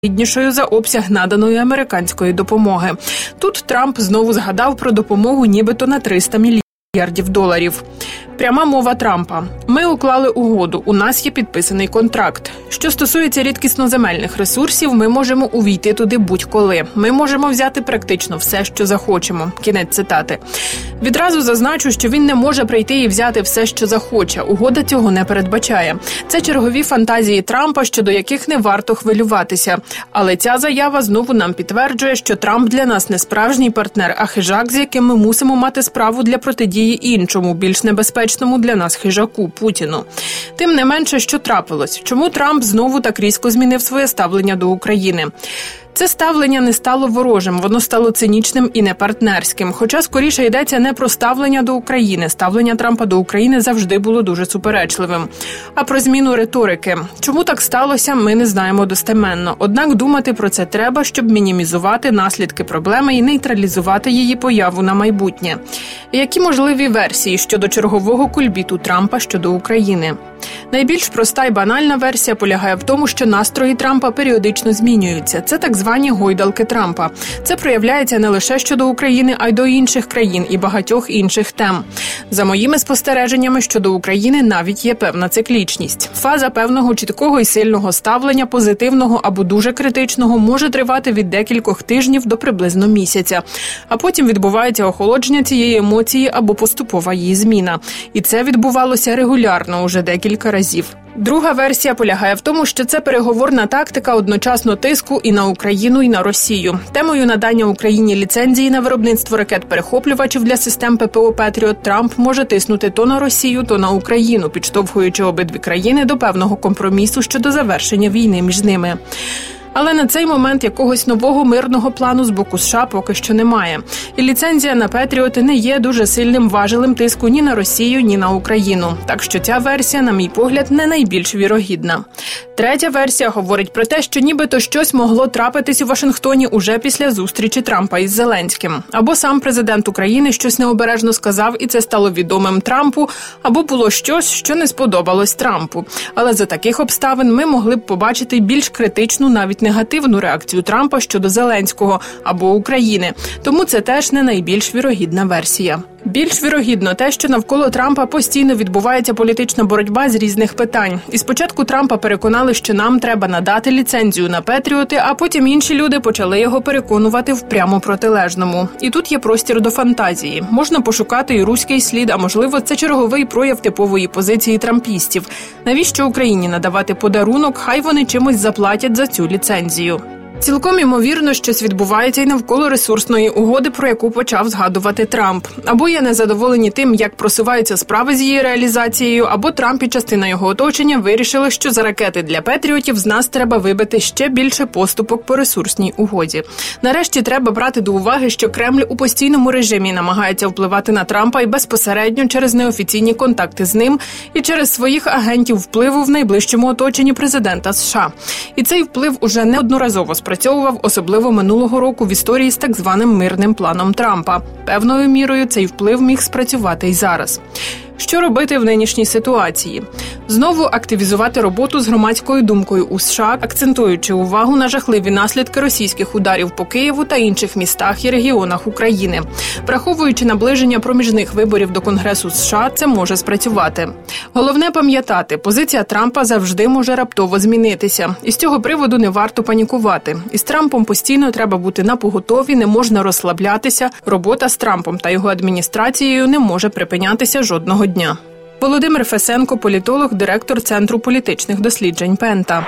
винагіднішою за обсяг наданої американської допомоги. Тут Трамп знову згадав про допомогу нібито на $300 мільярдів. Пряма мова Трампа. Ми уклали угоду, у нас є підписаний контракт. Що стосується рідкісноземельних ресурсів, ми можемо увійти туди будь-коли. Ми можемо взяти практично все, що захочемо. Кінець цитати. Відразу зазначу, що він не може прийти і взяти все, що захоче. Угода цього не передбачає. Це чергові фантазії Трампа, щодо яких не варто хвилюватися. Але ця заява знову нам підтверджує, що Трамп для нас не справжній партнер, а хижак, з яким ми мусимо мати справу для протидії іншому, більш небезпечному для нас хижаку – Путіну. Тим не менше, що трапилось? Чому Трамп знову так різко змінив своє ставлення до України? Це ставлення не стало ворожим, воно стало цинічним і непартнерським. Хоча скоріше йдеться не про ставлення до України. Ставлення Трампа до України завжди було дуже суперечливим. А про зміну риторики. Чому так сталося, ми не знаємо достеменно. Однак думати про це треба, щоб мінімізувати наслідки проблеми і нейтралізувати її появу на майбутнє. Які можливі версії щодо чергового кульбіту Трампа щодо України? Найбільш проста і банальна версія полягає в тому, що настрої Трампа періодично змінюються. Це так звані гойдалки Трампа. Це проявляється не лише щодо України, а й до інших країн і багатьох інших тем. За моїми спостереженнями, щодо України навіть є певна циклічність. Фаза певного чіткого і сильного ставлення, позитивного або дуже критичного, може тривати від декількох тижнів до приблизно місяця. А потім відбувається охолодження цієї емоції або поступова її зміна. І це відбувалося регулярно уже декілька разів. Друга версія полягає в тому, що це переговорна тактика одночасно тиску і на Україну, і на Росію. Темою надання Україні ліцензії на виробництво ракет-перехоплювачів для систем ППО «Петріот» Трамп може тиснути то на Росію, то на Україну, підштовхуючи обидві країни до певного компромісу щодо завершення війни між ними. Але на цей момент якогось нового мирного плану з боку США поки що немає. І ліцензія на «Петріоти» не є дуже сильним важелем тиску ні на Росію, ні на Україну. Так що ця версія, на мій погляд, не найбільш вірогідна. Третя версія говорить про те, що нібито щось могло трапитись у Вашингтоні уже після зустрічі Трампа із Зеленським. Або сам президент України щось необережно сказав, і це стало відомим Трампу, або було щось, що не сподобалось Трампу. Але за таких обставин ми могли б побачити більш критичну, навіть негативну реакцію Трампа щодо Зеленського або України. Тому це теж не найбільш вірогідна версія. Більш вірогідно те, що навколо Трампа постійно відбувається політична боротьба з різних питань. І спочатку Трампа переконали, що нам треба надати ліцензію на «Петріоти», а потім інші люди почали його переконувати в прямо протилежному. І тут є простір до фантазії. Можна пошукати і руський слід, а можливо це черговий прояв типової позиції трампістів. Навіщо Україні надавати подарунок, хай вони чимось заплатять за цю ліцензію. Цілком імовірно, щось відбувається і навколо ресурсної угоди, про яку почав згадувати Трамп. Або є незадоволені тим, як просуваються справи з її реалізацією, або Трамп і частина його оточення вирішили, що за ракети для «Петріотів» з нас треба вибити ще більше поступок по ресурсній угоді. Нарешті треба брати до уваги, що Кремль у постійному режимі намагається впливати на Трампа і безпосередньо через неофіційні контакти з ним і через своїх агентів впливу в найближчому оточенні президента США. І цей вплив уже неодноразово спрацьовував, особливо минулого року в історії з так званим мирним планом Трампа. Певною мірою цей вплив міг спрацювати і зараз. Що робити в нинішній ситуації? Знову активізувати роботу з громадською думкою у США, акцентуючи увагу на жахливі наслідки російських ударів по Києву та інших містах і регіонах України. Враховуючи наближення проміжних виборів до Конгресу США, це може спрацювати. Головне пам'ятати, позиція Трампа завжди може раптово змінитися. І з цього приводу не варто панікувати. Із Трампом постійно треба бути напоготові, не можна розслаблятися. Робота з Трампом та його адміністрацією не може припинятися жодного дня. Володимир Фесенко, політолог, директор Центру політичних досліджень «Пента».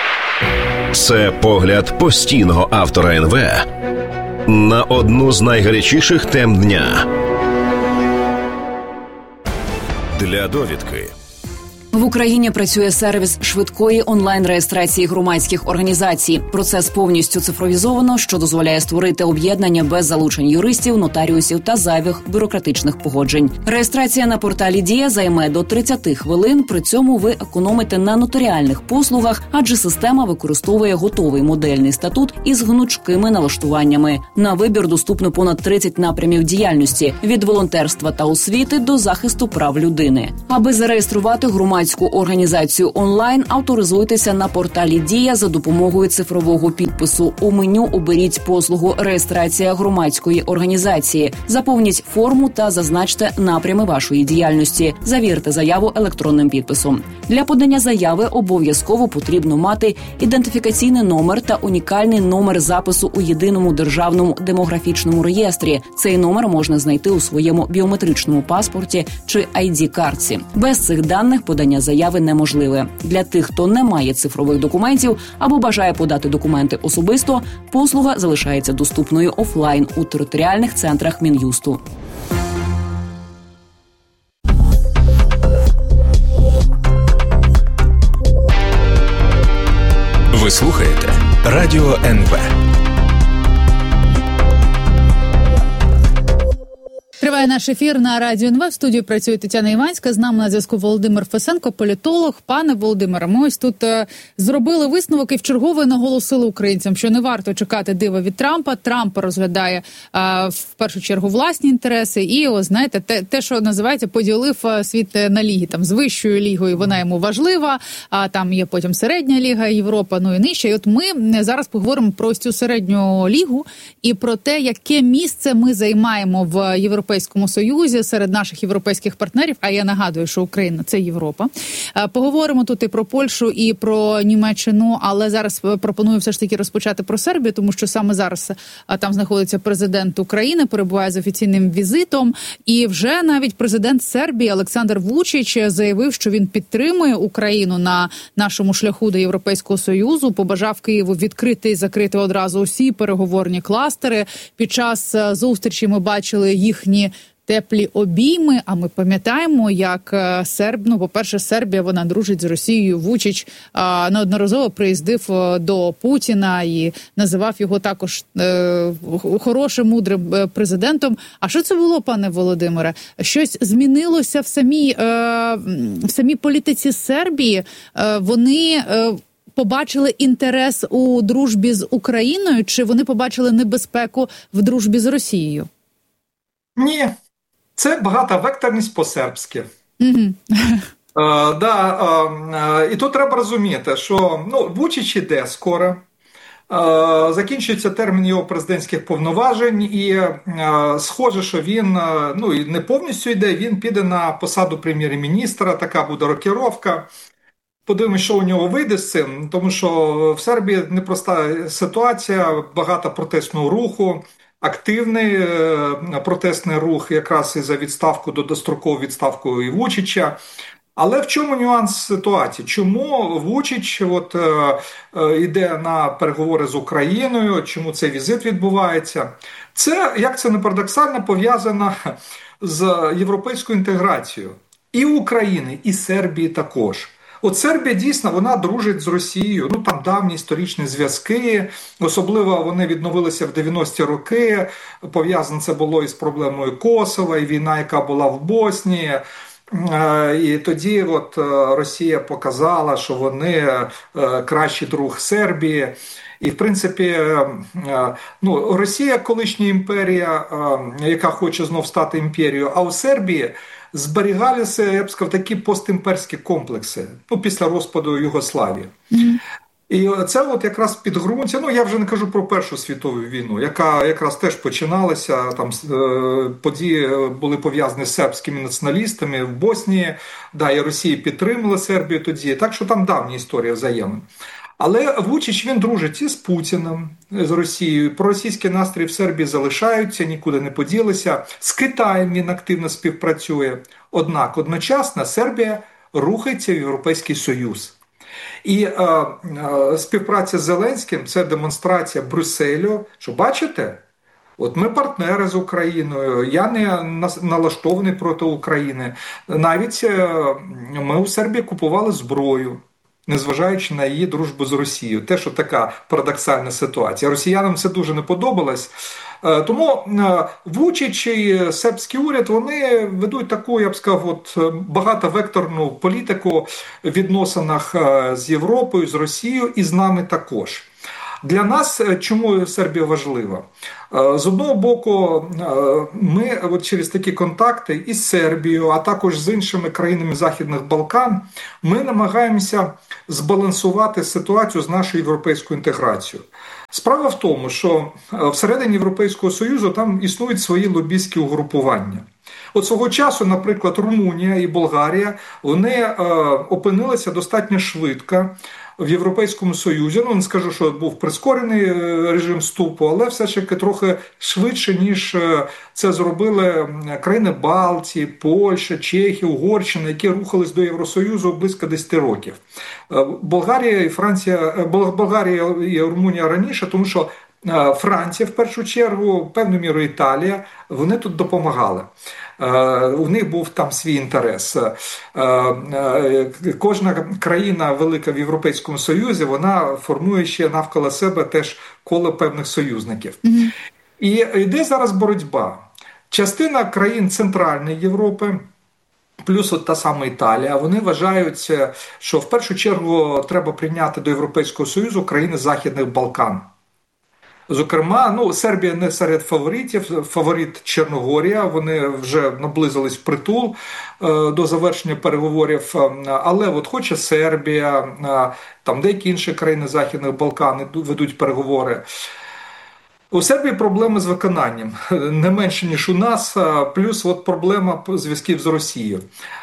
Це погляд постійного автора НВ на одну з найгарячіших тем дня. Для довідки. В Україні працює сервіс швидкої онлайн-реєстрації громадських організацій. Процес повністю цифровізовано, що дозволяє створити об'єднання без залучень юристів, нотаріусів та зайвих бюрократичних погоджень. Реєстрація на порталі «Дія» займе до 30 хвилин, при цьому ви економите на нотаріальних послугах, адже система використовує готовий модельний статут із гнучкими налаштуваннями. На вибір доступно понад 30 напрямів діяльності – від волонтерства та освіти до захисту прав людини. Аби зареєструвати громадську громадську організацію онлайн, авторизуйтеся на порталі «Дія» за допомогою цифрового підпису. У меню оберіть послугу «Реєстрація громадської організації». Заповніть форму та зазначте напрями вашої діяльності. Завірте заяву електронним підписом. Для подання заяви обов'язково потрібно мати ідентифікаційний номер та унікальний номер запису у єдиному державному демографічному реєстрі. Цей номер можна знайти у своєму біометричному паспорті чи ID-картці. Без цих даних подання заяви неможливе. Для тих, хто не має цифрових документів або бажає подати документи особисто, послуга залишається доступною офлайн у територіальних центрах Мін'юсту. Ви слухаєте Радіо НВ. Триває наш ефір на Радіо НВ. В студії працює Тетяна Іванська. З нами на зв'язку Володимир Фесенко, політолог. Пане Володимире, ми ось тут зробили висновок і вчергове наголосили українцям, що не варто чекати дива від Трампа. Трамп розглядає в першу чергу власні інтереси і, знаєте, те, що називається, поділив світ на ліги. Там з вищою лігою вона йому важлива, а там є потім середня ліга Європа, ну і нижча. І от ми зараз поговоримо про цю середню лігу і про те, яке місце ми займаємо в Європейському Союзі серед наших європейських партнерів, а я нагадую, що Україна – це Європа. Поговоримо тут і про Польщу, і про Німеччину, але зараз пропоную все ж таки розпочати про Сербію, тому що саме зараз там знаходиться президент України, перебуває з офіційним візитом, і вже навіть президент Сербії Олександр Вучич заявив, що він підтримує Україну на нашому шляху до Європейського Союзу, побажав Києву відкрити і закрити одразу усі переговорні кластери. Під час зустрічі ми бачили їхні теплі обійми, а ми пам'ятаємо, як по-перше, Сербія, вона дружить з Росією. Вучич неодноразово приїздив до Путіна і називав його також хорошим, мудрим президентом. А що це було, пане Володимире? Щось змінилося в самій політиці Сербії? Вони побачили інтерес у дружбі з Україною, чи вони побачили небезпеку в дружбі з Росією? Ні. Це багатовекторність по-сербськи. І тут треба розуміти, що Вучич іде скоро, закінчується термін його президентських повноважень, і схоже, що він і не повністю йде, він піде на посаду прем'єр-міністра, така буде рокіровка. Подивимося, що у нього вийде з цим, тому що в Сербії непроста ситуація, багато протестного руху, активний протестний рух якраз і за відставку до дострокову відставку і Вучича. Але в чому нюанс ситуації? Чому Вучич йде на переговори з Україною, чому цей візит відбувається? Це, як це не парадоксально, пов'язано з європейською інтеграцією і України, і Сербії також. От Сербія дійсно, вона дружить з Росією, там давні історичні зв'язки, особливо вони відновилися в 90-ті роки, пов'язано це було із проблемою Косова, і війна, яка була в Боснії. І тоді Росія показала, що вони кращий друг Сербії. І, в принципі, Росія – колишня імперія, яка хоче знов стати імперією, а у Сербії зберігалися, я б сказав, такі постімперські комплекси, після розпаду Югославії. І це якраз підґрунтя, я вже не кажу про Першу світову війну, яка якраз теж починалася, там події були пов'язані з сербськими націоналістами в Боснії, і Росія підтримала Сербію тоді, так що там давня історія взаємин. Але Вучич, він дружить і з Путіним, з Росією. Проросійські настрої в Сербії залишаються, нікуди не поділися. З Китаєм він активно співпрацює. Однак одночасно Сербія рухається в Європейський Союз. І співпраця з Зеленським – це демонстрація Брюсселю, що бачите, ми партнери з Україною, я не налаштований проти України. Навіть ми у Сербії купували зброю, незважаючи на її дружбу з Росією. Те, що така парадоксальна ситуація. Росіянам це дуже не подобалось. Тому Вучич і сербський уряд, вони ведуть таку, я б сказав, багатовекторну політику в відносинах з Європою, з Росією і з нами також. Для нас чому Сербія важлива? З одного боку, ми от через такі контакти із Сербією, а також з іншими країнами Західних Балкан, ми намагаємося збалансувати ситуацію з нашою європейською інтеграцією. Справа в тому, що всередині Європейського Союзу там існують свої лобістські угрупування. От свого часу, наприклад, Румунія і Болгарія, вони опинилися достатньо швидко в Європейському Союзі. Не скажу, що був прискорений режим вступу, але все ж таки трохи швидше, ніж це зробили країни Балтії, Польща, Чехія, Угорщина, які рухались до Євросоюзу близько 10 років. Болгарія і Румунія раніше, тому що Франція, в першу чергу, певною мірою Італія, вони тут допомагали. У них був там свій інтерес. Кожна країна велика в Європейському Союзі, вона формує ще навколо себе теж коло певних союзників. І йде зараз боротьба. Частина країн Центральної Європи, плюс от та сама Італія, вони вважають, що в першу чергу треба прийняти до Європейського Союзу країни Західних Балкан. Зокрема, Сербія не серед фаворитів, фаворит Чорногорія, вони вже наблизились впритул до завершення переговорів, але от хоче Сербія, там деякі інші країни Західних Балкан ведуть переговори. У Сербії проблеми з виконанням, не менше, ніж у нас, плюс от проблема зв'язків з Росією.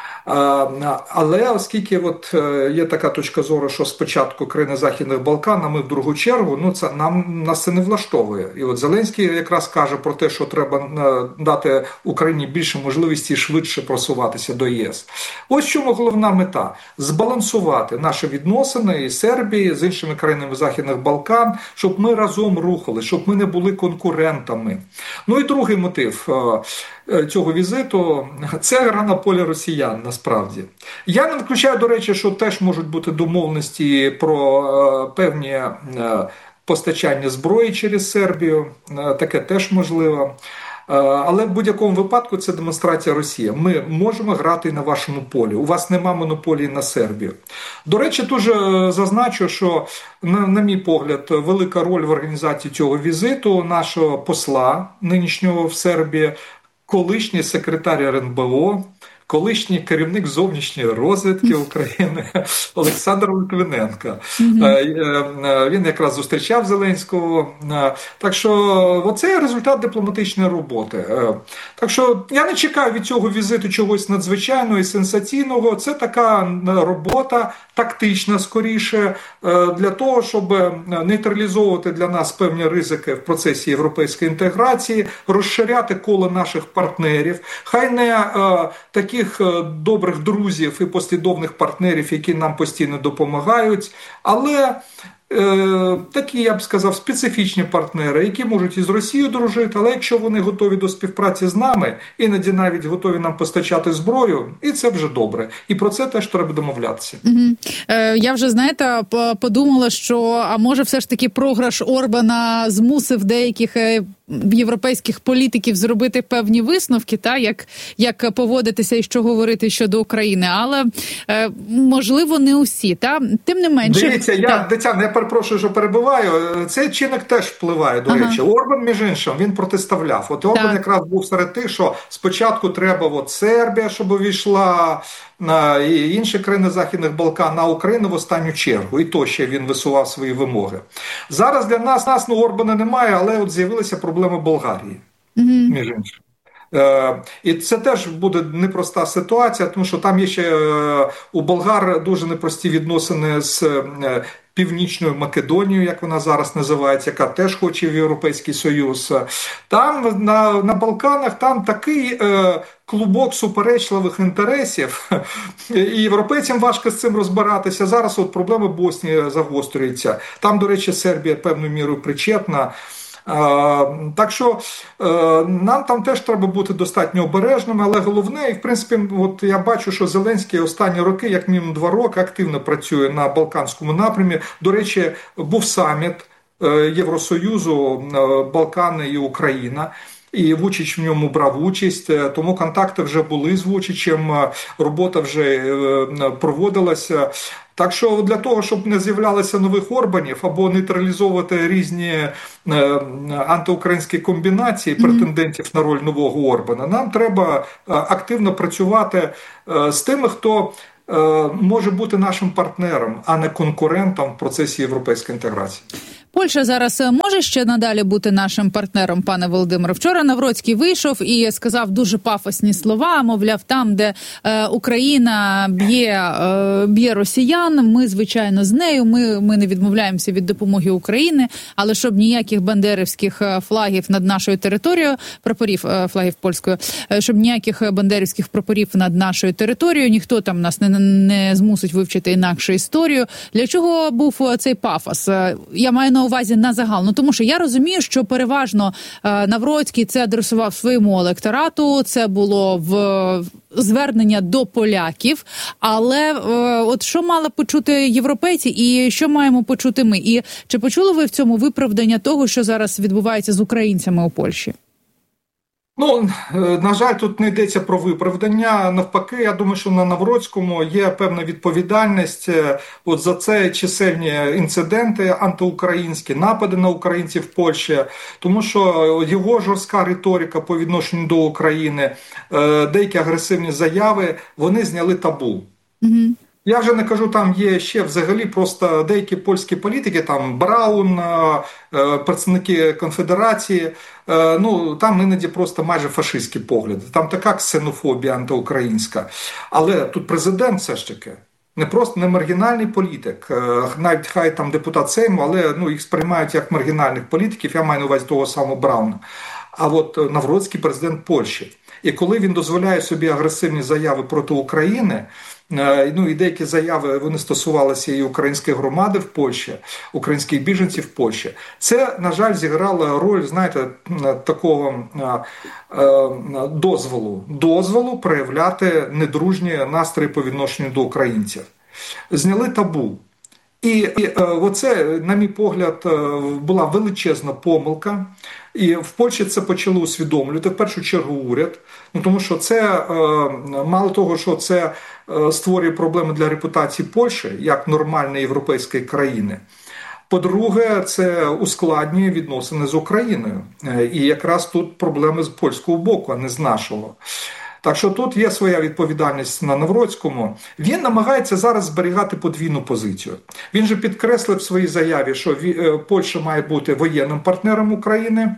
Але оскільки от є така точка зору, що спочатку країни Західних Балкан, а ми в другу чергу, нас це не влаштовує. І от Зеленський якраз каже про те, що треба дати Україні більше можливості і швидше просуватися до ЄС. Ось чому головна мета – збалансувати наші відносини із Сербії, з іншими країнами Західних Балкан, щоб ми разом рухали, щоб ми не були конкурентами. І другий мотив цього візиту – це гра на полі росіян, насправді. Я не виключаю, до речі, що теж можуть бути домовленості про певні постачання зброї через Сербію, таке теж можливо. Але в будь-якому випадку це демонстрація Росії. Ми можемо грати на вашому полі. У вас нема монополії на Сербію. До речі, дуже зазначу, що, на мій погляд, велика роль в організації цього візиту нашого посла нинішнього в Сербії, колишній секретар РНБО, колишній керівник зовнішньої розвідки України Олександр Литвиненко. Він якраз зустрічав Зеленського. Так що оце результат дипломатичної роботи. Так що я не чекаю від цього візиту чогось надзвичайного і сенсаційного. Це така робота, тактична скоріше, для того, щоб нейтралізовувати для нас певні ризики в процесі європейської інтеграції, розширяти коло наших партнерів. Хай не таких добрих друзів і послідовних партнерів, які нам постійно допомагають, але такі, я б сказав, специфічні партнери, які можуть із Росією дружити, але якщо вони готові до співпраці з нами, іноді навіть готові нам постачати зброю, і це вже добре. І про це теж треба домовлятися. Я вже, знаєте, подумала, що, а може все ж таки програш Орбана змусив деяких європейських політиків зробити певні висновки, як поводитися і що говорити щодо України, але можливо не усі, тим не менше. Дивіться, Тетяна, я перепрошую, що перебиваю, цей чинник теж впливає, до речі. Орбан, між іншим, він протиставляв. От Орбан якраз був серед тих, що спочатку треба Сербія, щоб увійшла, і інші країни Західних Балкан, на Україну в останню чергу. І то ще він висував свої вимоги. Зараз для нас Орбана немає, але от з'явилися проблеми Болгарії, між іншим. І це теж буде непроста ситуація, тому що там є ще у болгар дуже непрості відносини з Північною Македонією, як вона зараз називається, яка теж хоче в Європейський Союз. Там на Балканах там такий клубок суперечливих інтересів, і європейцям важко з цим розбиратися. Зараз от проблема Боснії загострюється. Там, до речі, Сербія певною мірою причетна. Так що нам там теж треба бути достатньо обережними, але головне, і в принципі, от я бачу, що Зеленський останні роки, як мінімум 2 роки, активно працює на Балканському напрямі. До речі, був саміт Євросоюзу, Балкани і Україна. і Вучич в ньому брав участь, тому контакти вже були з Вучичем, робота вже проводилася. Так що для того, щоб не з'являлося нових Орбанів або нейтралізовувати різні антиукраїнські комбінації претендентів на роль нового Орбана, нам треба активно працювати з тими, хто може бути нашим партнером, а не конкурентом в процесі європейської інтеграції. Польща зараз може ще надалі бути нашим партнером, пане Володимире? Вчора Навроцький вийшов і сказав дуже пафосні слова, мовляв, там, де Україна б'є росіян, ми, звичайно, з нею, ми не відмовляємося від допомоги Україні, але щоб ніяких бандерівських флагів над нашою територією, прапорів флагів польською, щоб ніяких бандерівських прапорів над нашою територією, ніхто там нас не змусить вивчити інакшу історію. Для чого був цей пафос? Я маю на увазі на загал. Тому що я розумію, що переважно Навроцький це адресував своєму електорату, це було звернення до поляків, але от що мали почути європейці і що маємо почути ми? І чи почули ви в цьому виправдання того, що зараз відбувається з українцями у Польщі? На жаль, тут не йдеться про виправдання. Навпаки, я думаю, що на Навроцькому є певна відповідальність от за це чисельні інциденти антиукраїнські, напади на українців в Польщі, тому що його жорстка риторика по відношенню до України, деякі агресивні заяви, вони зняли табу. Я вже не кажу, там є ще взагалі просто деякі польські політики, там Браун, представники Конфедерації, там іноді просто майже фашистські погляди, там така ксенофобія антиукраїнська. Але тут президент все ж таки не маргінальний політик, навіть хай там депутат Сейму, але їх сприймають як маргінальних політиків, я маю на увазі того самого Брауна. А от Навроцький президент Польщі. І коли він дозволяє собі агресивні заяви проти України, і деякі заяви, вони стосувалися і української громади в Польщі, українських біженців в Польщі, це, на жаль, зіграло роль, знаєте, такого дозволу проявляти недружні настрої по відношенню до українців. Зняли табу. І оце, на мій погляд, була величезна помилка. І в Польщі це почали усвідомлювати, в першу чергу уряд, тому що це, мало того, що це створює проблеми для репутації Польщі, як нормальної європейської країни. По-друге, це ускладнює відносини з Україною. І якраз тут проблеми з польського боку, а не з нашого. Так що тут є своя відповідальність на Навроцькому. Він намагається зараз зберігати подвійну позицію. Він же підкреслив в своїй заяві, що Польща має бути воєнним партнером України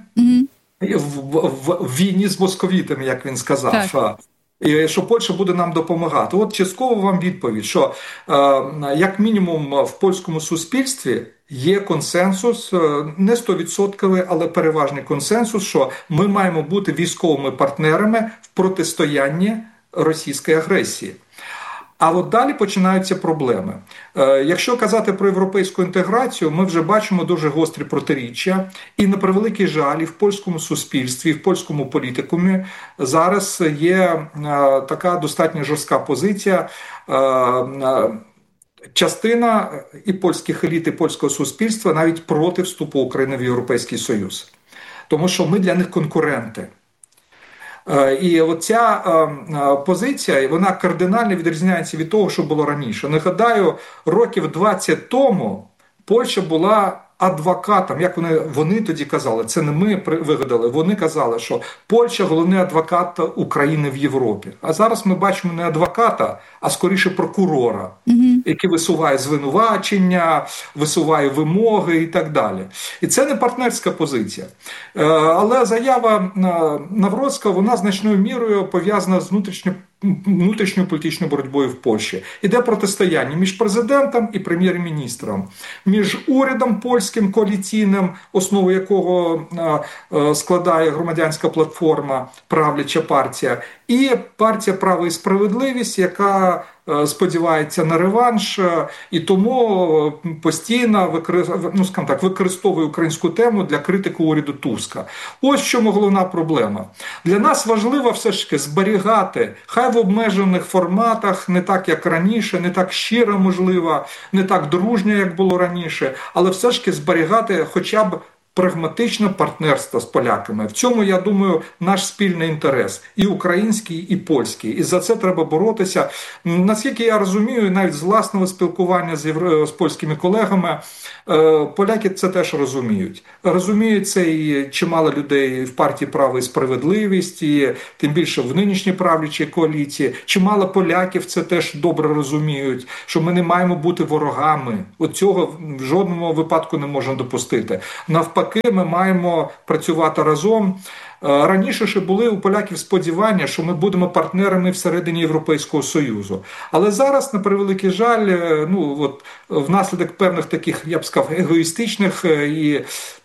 в війні з московітами, як він сказав. Так. І що Польща буде нам допомагати. От частково вам відповідь, що як мінімум в польському суспільстві є консенсус, не 100%, але переважний консенсус, що ми маємо бути військовими партнерами в протистоянні російської агресії. А от далі починаються проблеми. Якщо казати про європейську інтеграцію, ми вже бачимо дуже гострі протиріччя. І на превеликий жаль, і в польському суспільстві, і в польському політикумі зараз є така достатньо жорстка позиція. Частина і польських еліт, і польського суспільства навіть проти вступу України в Європейський Союз. Тому що ми для них конкуренти. І оця позиція, вона кардинально відрізняється від того, що було раніше. Нагадаю, років 20 тому Польща була адвокатом, як вони тоді казали, це не ми вигадали, вони казали, що Польща – головний адвокат України в Європі. А зараз ми бачимо не адвоката, а скоріше прокурора, який висуває звинувачення, висуває вимоги і так далі. І це не партнерська позиція. Але заява Навроцького, вона значною мірою пов'язана з внутрішньою політичною боротьбою в Польщі. Іде протистояння між президентом і прем'єр-міністром, між урядом польським коаліційним, основу якого складає громадянська платформа, правляча партія, і партія «Право і справедливість», яка сподівається на реванш, і тому постійно використовує українську тему для критики уряду Туска. Ось в чому головна проблема. Для нас важливо все ж таки зберігати, хай в обмежених форматах, не так, як раніше, не так щиро, можливо, не так дружньо, як було раніше, але все ж таки зберігати хоча б прагматичне партнерство з поляками. В цьому, я думаю, наш спільний інтерес. І український, і польський. І за це треба боротися. Наскільки я розумію, навіть з власного спілкування з польськими колегами, поляки це теж розуміють. Розуміють це і чимало людей в партії «Право і справедливість», і тим більше в нинішній правлячій коаліції. Чимало поляків це теж добре розуміють, що ми не маємо бути ворогами. От цього в жодному випадку не можна допустити. Навпаки, ми маємо працювати разом. Раніше ще були у поляків сподівання, що ми будемо партнерами всередині Європейського Союзу. Але зараз, на превеликий жаль, внаслідок певних таких, я б сказав, егоїстичних і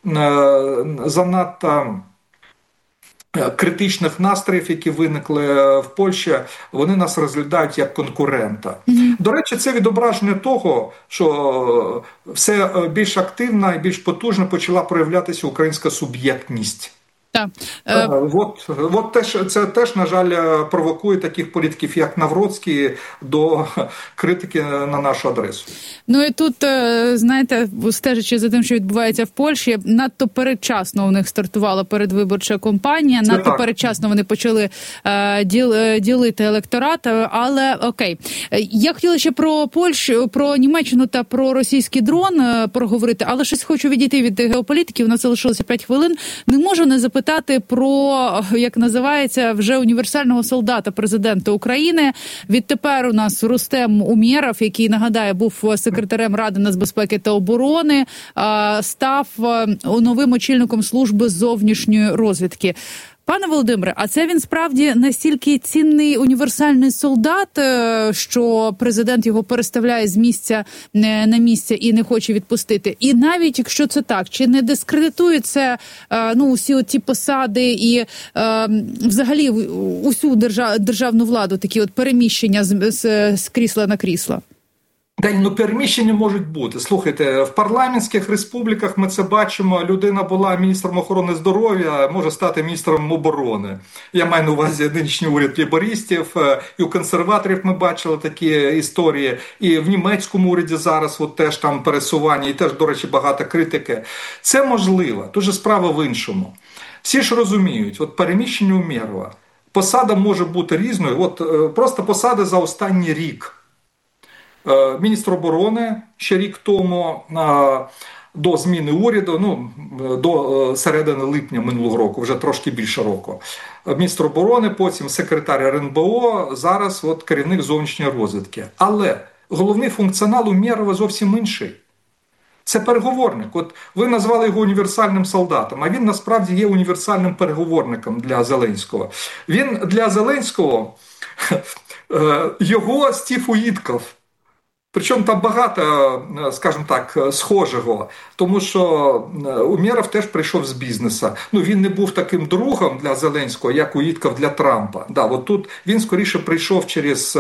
занадто критичних настроїв, які виникли в Польщі, вони нас розглядають як конкурента. До речі, це відображення того, що все більш активна і більш потужно почала проявлятися українська суб'єктність. Так. Це теж, на жаль, провокує таких політиків, як Навроцький, до критики на нашу адресу. Ну і тут, знаєте, стежачи за тим, що відбувається в Польщі, надто передчасно у них стартувала передвиборча кампанія, надто передчасно вони почали ділити електорат, але окей. Я хотіла ще про Польщу, про Німеччину та про російський дрон проговорити, але щось хочу відійти від геополітики, у нас залишилося 5 хвилин. Не можу не запитати про, як називається, вже універсального солдата президента України. Відтепер у нас Рустем Умєров, який, нагадаю, був секретарем Ради нацбезпеки та оборони, став новим очільником служби зовнішньої розвідки. Пане Володимире, а це він справді настільки цінний універсальний солдат, що президент його переставляє з місця на місце і не хоче відпустити? І навіть якщо це так, чи не дискредитує це усі оті посади і взагалі усю державну владу, такі от переміщення з крісла на крісло? Переміщення можуть бути. Слухайте, в парламентських республіках ми це бачимо. Людина була міністром охорони здоров'я, може стати міністром оборони. Я маю на увазі нинішній уряд лейбористів, і у консерваторів ми бачили такі історії, і в німецькому уряді зараз теж там пересування, і теж, до речі, багато критики. Це можливо, дуже справа в іншому. Всі ж розуміють, переміщення Умєрова, посада може бути різною, просто посада за останній рік. Міністр оборони ще рік тому, до зміни уряду, до середини липня минулого року, вже трошки більше року. Міністр оборони, потім секретар РНБО, зараз керівник зовнішньої розвідки. Але головний функціонал Умєрова зовсім інший. Це переговорник. Ви назвали його універсальним солдатом, а він насправді є універсальним переговорником для Зеленського. Він для Зеленського, його Стів Уітков. Причому там багато, скажімо так, схожого, тому що Умєров теж прийшов з бізнесу. Він не був таким другом для Зеленського, як Уітков для Трампа. Тут він скоріше прийшов через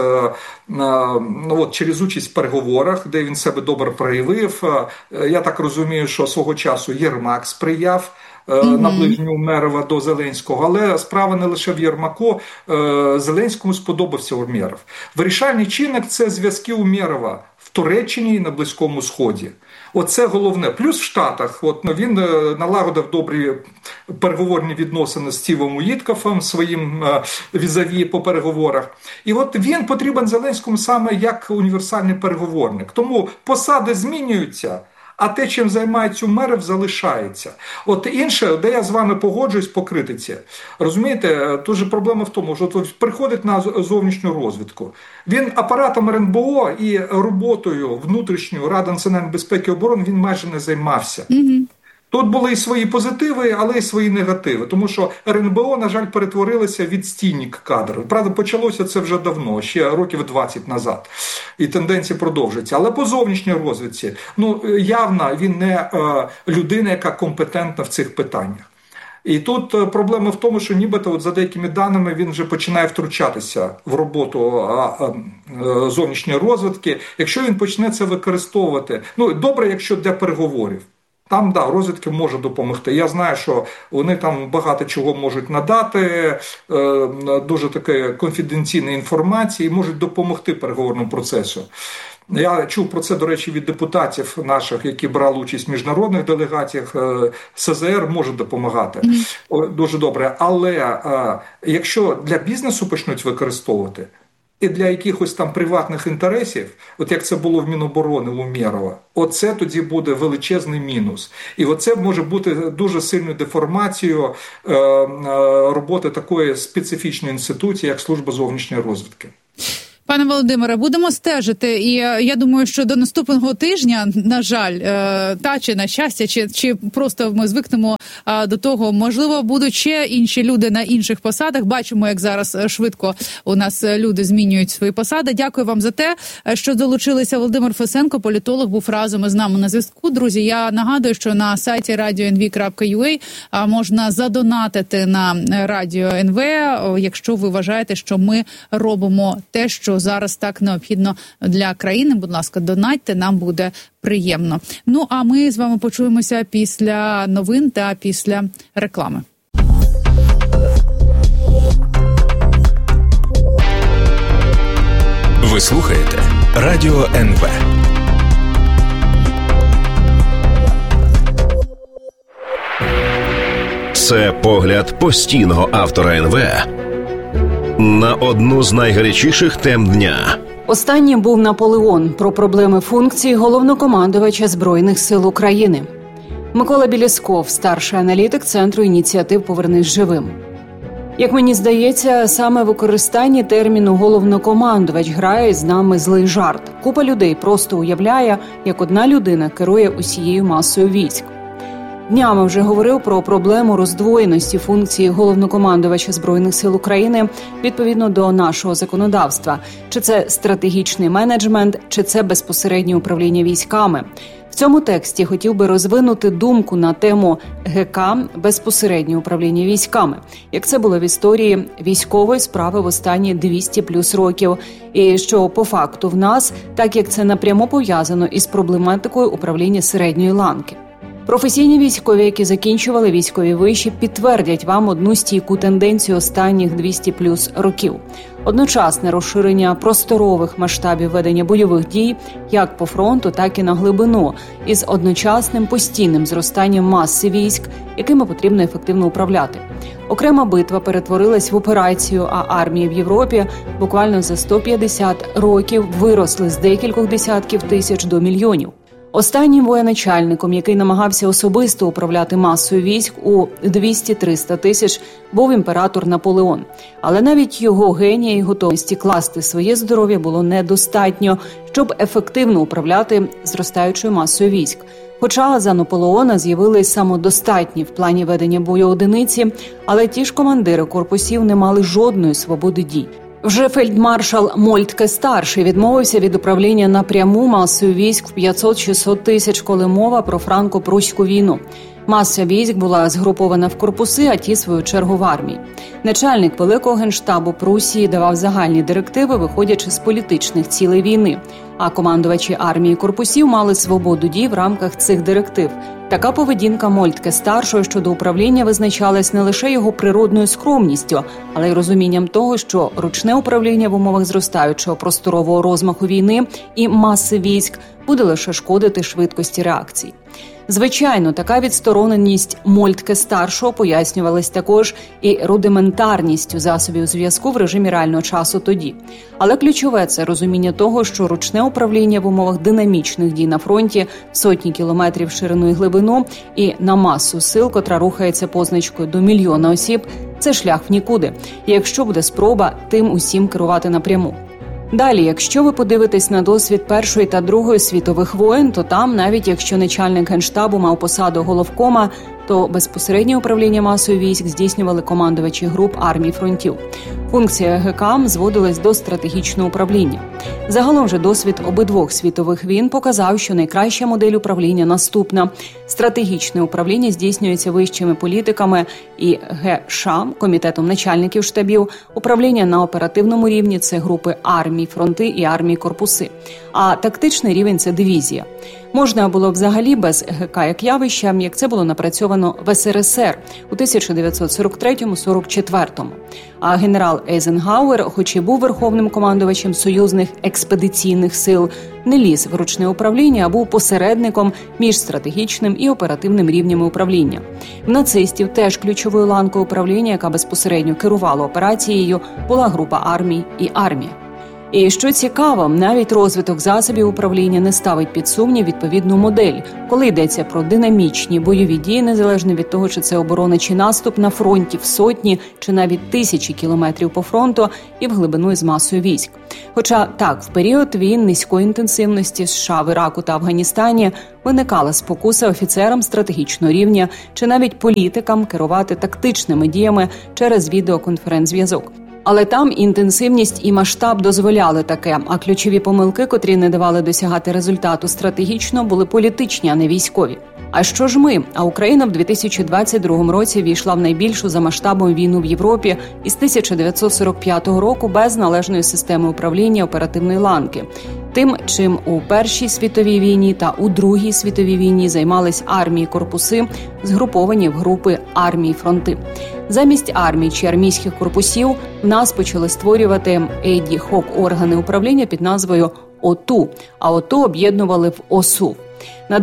участь в переговорах, де він себе добре проявив. Я так розумію, що свого часу Єрмак сприяв наближенню Умєрова до Зеленського. Але справа не лише в Єрмаку. Зеленському сподобався Умєров. Вирішальний чинник – це зв'язки Умєрова в Туреччині і на Близькому Сході. Оце головне. Плюс в Штатах він налагодив добрі переговорні відносини з Стівом Уітковим, своїм візаві по переговорах. І він потрібен Зеленському саме як універсальний переговорник. Тому посади змінюються, а те, чим займається Умєров, залишається. Інше, де я з вами погоджуюсь по критиці, розумієте, тут же проблема в тому, що приходить на зовнішню розвідку. Він апаратом РНБО і роботою внутрішньої Ради національної безпеки і оборони він майже не займався. Тут були і свої позитиви, але і свої негативи, тому що РНБО, на жаль, перетворилося в відстійник кадрів. Правда, почалося це вже давно, ще років 20 назад, і тенденції продовжуються. Але по зовнішній розвідці, явно він не людина, яка компетентна в цих питаннях. І тут проблема в тому, що нібито за деякими даними він вже починає втручатися в роботу зовнішньої розвідки, якщо він почне це використовувати. Добре, якщо для переговорів. Там, розвідки може допомогти. Я знаю, що вони там багато чого можуть надати, дуже таке конфіденційної інформації, можуть допомогти переговорному процесу. Я чув про це, до речі, від депутатів наших, які брали участь в міжнародних делегаціях. СЗР може допомагати дуже добре. Але якщо для бізнесу почнуть використовувати, і для якихось там приватних інтересів, от як це було в Міноборони у Умєрова, оце тоді буде величезний мінус. І оце може бути дуже сильною деформацією роботи такої специфічної інституції, як Служба зовнішньої розвідки. Пане Володимире, будемо стежити, і я думаю, що до наступного тижня, на жаль, чи на щастя, чи просто ми звикнемо до того, можливо, будуть ще інші люди на інших посадах. Бачимо, як зараз швидко у нас люди змінюють свої посади. Дякую вам за те, що долучилися. Володимир Фесенко, політолог, був разом із нами на зв'язку. Друзі, я нагадую, що на сайті radio.nv.ua можна задонатити на Радіо НВ, якщо ви вважаєте, що ми робимо те, що зараз так необхідно для країни. Будь ласка, донатьте, нам буде приємно. Ну, а ми з вами почуємося після новин та після реклами. Ви слухаєте Радіо НВ. Це погляд постійного автора НВ на одну з найгарячіших тем дня. Останнім був Наполеон про проблеми функції головнокомандувача Збройних сил України. Микола Білєсков, старший аналітик Центру ініціатив «Повернись живим». Як мені здається, саме використання терміну «головнокомандувач» грає з нами злий жарт. Купа людей просто уявляє, як одна людина керує усією масою військ. Днями вже говорив про проблему роздвоєності функції головнокомандувача Збройних сил України відповідно до нашого законодавства. Чи це стратегічний менеджмент, чи це безпосереднє управління військами. В цьому тексті хотів би розвинути думку на тему ГК «Безпосереднє управління військами», як це було в історії військової справи в останні 200 плюс років, і що по факту в нас, так як це напряму пов'язано із проблематикою управління середньої ланки. Професійні військові, які закінчували військові виші, підтвердять вам одну стійку тенденцію останніх 200 плюс років. Одночасне розширення просторових масштабів ведення бойових дій як по фронту, так і на глибину, із одночасним постійним зростанням маси військ, якими потрібно ефективно управляти. Окрема битва перетворилась в операцію, а армії в Європі буквально за 150 років виросли з декількох десятків тисяч до мільйонів. Останнім воєначальником, який намагався особисто управляти масою військ у 200-300 тисяч, був імператор Наполеон. Але навіть його генія і готовності класти своє здоров'я було недостатньо, щоб ефективно управляти зростаючою масою військ. Хоча за Наполеона з'явились самодостатні в плані ведення бою одиниці, але ті ж командири корпусів не мали жодної свободи дій. Вже фельдмаршал Мольтке-старший відмовився від управління напряму масою військ в 500-600 тисяч, коли мова про франко-пруську війну. Маса військ була згрупована в корпуси, а ті, в свою чергу, в армії. Начальник Великого Генштабу Прусії давав загальні директиви, виходячи з політичних цілей війни, а командувачі армії корпусів мали свободу дій в рамках цих директив. Така поведінка Мольтке-старшого щодо управління визначалась не лише його природною скромністю, але й розумінням того, що ручне управління в умовах зростаючого просторового розмаху війни і маси військ буде лише шкодити швидкості реакцій. Звичайно, така відстороненість Мольтке-старшого пояснювалась також і рудиментарністю засобів зв'язку в режимі реального часу тоді. Але ключове – це розуміння того, що ручне управління в умовах динамічних дій на фронті сотні кілометрів ширину і глибину і на масу сил, котра рухається позначкою до мільйона осіб – це шлях в нікуди, якщо буде спроба тим усім керувати напряму. Далі, якщо ви подивитесь на досвід Першої та Другої світових воєн, то там, навіть якщо начальник Генштабу мав посаду головкома, то безпосереднє управління масою військ здійснювали командувачі груп армій фронтів. Функція ГК зводилась до стратегічного управління. Загалом же досвід обидвох світових війн показав, що найкраща модель управління наступна. Стратегічне управління здійснюється вищими політиками і ГШ, комітетом начальників штабів. Управління на оперативному рівні – це групи армій, фронти і армії корпуси. А тактичний рівень – це дивізія. Можна було взагалі без ГК як явища, як це було напрацьовано в СРСР у 1943-44. А генерал Ейзенгауер, хоч і був верховним командувачем союзних експедиційних сил, не ліз в ручне управління, а був посередником між стратегічним і оперативним рівнями управління. В нацистів теж ключовою ланкою управління, яка безпосередньо керувала операцією, була група армій і армія. І що цікаво, навіть розвиток засобів управління не ставить під сумнів відповідну модель, коли йдеться про динамічні бойові дії, незалежно від того, чи це оборона чи наступ на фронті в сотні чи навіть тисячі кілометрів по фронту і в глибину із масою військ. Хоча так, в період війн низької інтенсивності США в Іраку та Афганістані виникала спокуса офіцерам стратегічного рівня чи навіть політикам керувати тактичними діями через відеоконференц-зв'язок. Але там інтенсивність і масштаб дозволяли таке, а ключові помилки, котрі не давали досягати результату стратегічно, були політичні, а не військові. А що ж ми? А Україна в 2022 році війшла в найбільшу за масштабом війну в Європі із 1945 року без належної системи управління оперативної ланки. Тим, чим у Першій світовій війні та у Другій світовій війні займались армії корпуси, згруповані в групи армії-фронти. Замість армій чи армійських корпусів в нас почали створювати ad-hoc органи управління під назвою ОТУ, а ОТУ об'єднували в ОСУ. На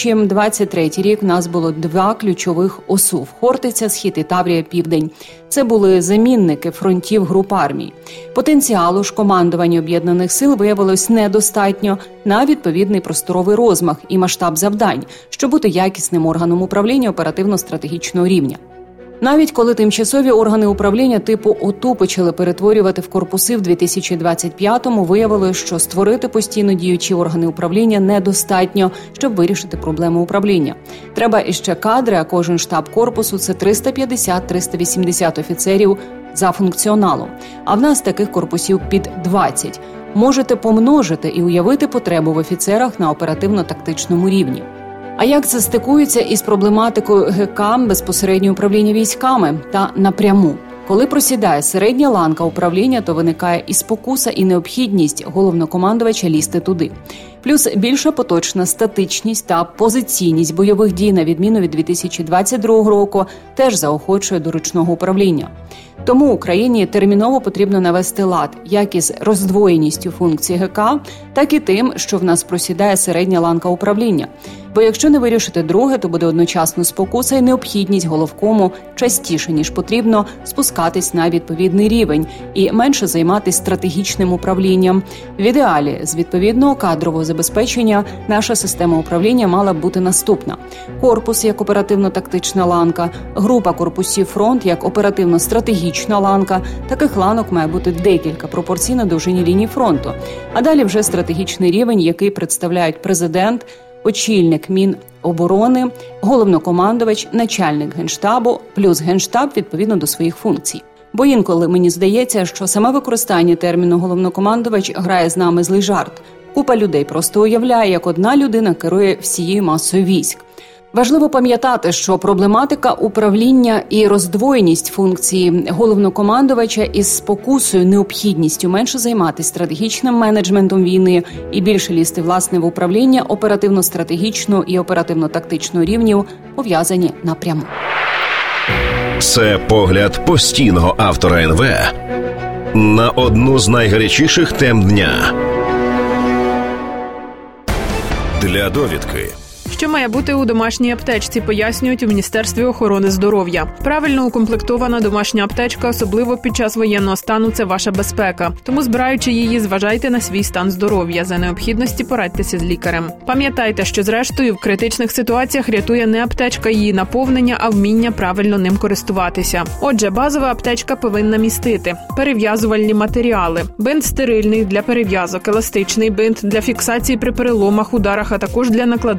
2023 рік в нас було 2 ключових ОСУ – Хортиця, Схід і Таврія, Південь. Це були замінники фронтів груп армій. Потенціалу ж командування об'єднаних сил виявилось недостатньо на відповідний просторовий розмах і масштаб завдань, щоб бути якісним органом управління оперативно-стратегічного рівня. Навіть коли тимчасові органи управління типу ОТУ почали перетворювати в корпуси в 2025-му, виявилось, що створити постійно діючі органи управління недостатньо, щоб вирішити проблему управління. Треба іще кадри, а кожен штаб корпусу – це 350-380 офіцерів за функціоналом. А в нас таких корпусів під 20. Можете помножити і уявити потребу в офіцерах на оперативно-тактичному рівні. А як це стикується із проблематикою ГК безпосередньо управління військами та напряму? Коли просідає середня ланка управління, то виникає і спокуса, і необхідність головнокомандувача лізти туди. Плюс більша поточна статичність та позиційність бойових дій, на відміну від 2022 року, теж заохочує до ручного управління. Тому Україні терміново потрібно навести лад як із роздвоєністю функцій ГК, так і тим, що в нас просідає середня ланка управління. Бо якщо не вирішити друге, то буде одночасно спокуса і необхідність головкому частіше, ніж потрібно, спускатись на відповідний рівень і менше займатися стратегічним управлінням. В ідеалі з відповідного кадрового забезпечення наша система управління мала б бути наступна. Корпус як оперативно-тактична ланка, група корпусів фронт як оперативно-стратегічна ланка. Таких ланок має бути декілька пропорційно довжині лінії фронту. А далі вже стратегічний рівень, який представляють президент, очільник Міноборони, головнокомандувач, начальник Генштабу, плюс Генштаб відповідно до своїх функцій. Бо інколи мені здається, що саме використання терміну головнокомандувач грає з нами злий жарт. Купа людей просто уявляє, як одна людина керує всією масою військ. Важливо пам'ятати, що проблематика управління і роздвоєність функції головнокомандувача із спокусою, необхідністю менше займатися стратегічним менеджментом війни і більше лізти, власне, в управління оперативно-стратегічного і оперативно-тактичного рівнів пов'язані напряму. Це погляд постійного автора НВ на одну з найгарячіших тем дня. Для довідки. Що має бути у домашній аптечці, пояснюють у Міністерстві охорони здоров'я. Правильно укомплектована домашня аптечка, особливо під час воєнного стану, це ваша безпека. Тому, збираючи її, зважайте на свій стан здоров'я. За необхідності порадьтеся з лікарем. Пам'ятайте, що зрештою в критичних ситуаціях рятує не аптечка її наповнення, а вміння правильно ним користуватися. Отже, базова аптечка повинна містити перев'язувальні матеріали, бинт стерильний для перев'язок, еластичний бинт для фіксації при переломах, ударах, а також для накладання компресів,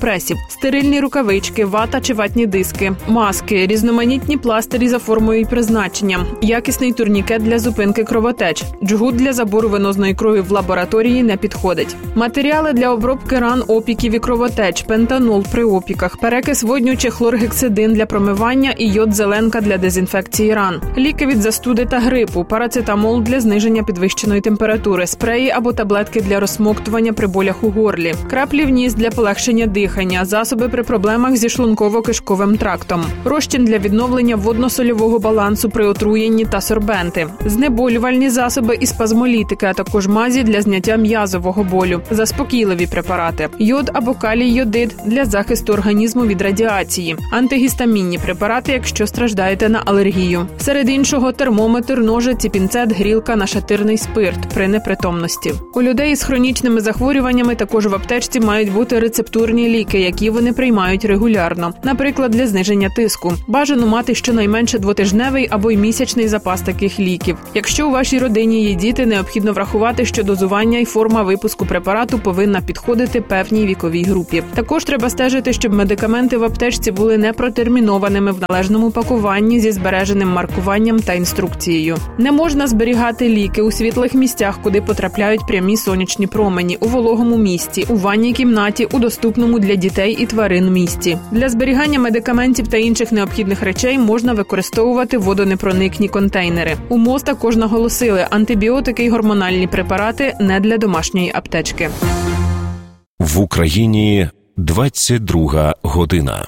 компресів, стерильні рукавички, вата чи ватні диски, маски, різноманітні пластирі за формою і призначенням, якісний турнікет для зупинки кровотеч, джгут для забору венозної крові в лабораторії не підходить. Матеріали для обробки ран, опіків і кровотеч, пентанол при опіках, перекис водню чи хлоргексидин для промивання і йод-зеленка для дезінфекції ран, ліки від застуди та грипу, парацетамол для зниження підвищеної температури, спреї або таблетки для розсмоктування при болях у горлі, краплі в ніс для полегшення дихання, засоби при проблемах зі шлунково-кишковим трактом, розчин для відновлення водно-сольового балансу при отруєнні та сорбенти, знеболювальні засоби і спазмолітики, а також мазі для зняття м'язового болю, заспокійливі препарати, йод або калій-йодид для захисту організму від радіації, антигістамінні препарати, якщо страждаєте на алергію. Серед іншого термометр, ножиці, пінцет, грілка, нашатирний спирт при непритомності. У людей із хронічними захворюваннями також в аптечці мають бути рецептурні ліки, які вони приймають регулярно. Наприклад, для зниження тиску. Бажано мати щонайменше двотижневий або й місячний запас таких ліків. Якщо у вашій родині є діти, необхідно врахувати, що дозування і форма випуску препарату повинна підходити певній віковій групі. Також треба стежити, щоб медикаменти в аптечці були не протермінованими в належному пакуванні зі збереженим маркуванням та інструкцією. Не можна зберігати ліки у світлих місцях, куди потрапляють прямі сонячні промені, у вологому місці, у ванній кімнаті, у доступному для дітей і тварин місці. Для зберігання медикаментів та інших необхідних речей можна використовувати водонепроникні контейнери. У МОЗ також наголосили, антибіотики і гормональні препарати не для домашньої аптечки. В Україні 22 година.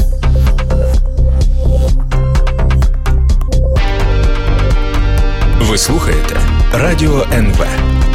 Ви слухаєте Радіо НВ.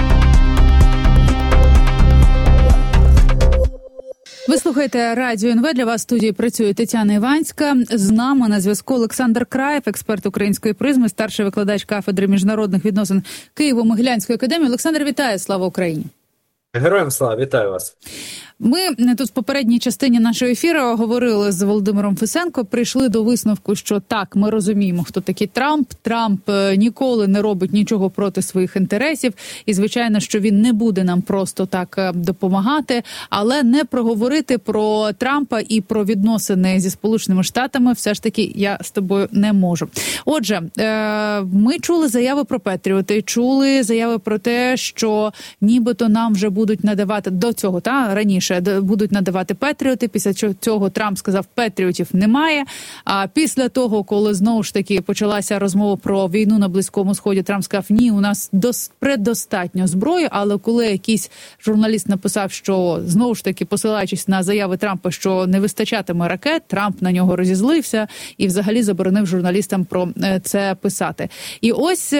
Ви слухаєте Радіо НВ. Для вас в студії працює Тетяна Іванська. З нами на зв'язку Олександр Краєв, експерт української призми, старший викладач кафедри міжнародних відносин Києво-Могилянської академії. Олександр, вітаю! Слава Україні! Героям слава! Вітаю вас! Ми тут в попередній частині нашого ефіру говорили з Володимиром Фесенко, прийшли до висновку, що так, ми розуміємо, хто такий Трамп. Трамп ніколи не робить нічого проти своїх інтересів. І, звичайно, що він не буде нам просто так допомагати. Але не проговорити про Трампа і про відносини зі Сполученими Штатами все ж таки я з тобою не можу. Отже, ми чули заяви про Петріоти, чули заяви про те, що нібито нам вже будуть надавати до цього, раніше, будуть надавати Петріоти. Після цього Трамп сказав, Петріотів немає. А після того, коли знову ж таки почалася розмова про війну на Близькому Сході, Трамп сказав, ні, у нас предостатньо зброї. Але коли якийсь журналіст написав, що знову ж таки, посилаючись на заяви Трампа, що не вистачатиме ракет, Трамп на нього розізлився і взагалі заборонив журналістам про це писати. І ось